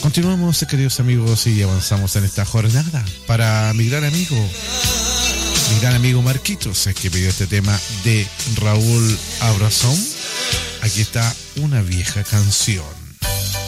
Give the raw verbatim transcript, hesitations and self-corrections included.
Continuamos, queridos amigos, y avanzamos en esta jornada para mi gran amigo, mi gran amigo Marquitos, es que pidió este tema de Raúl Abrazón. Aquí está una vieja canción.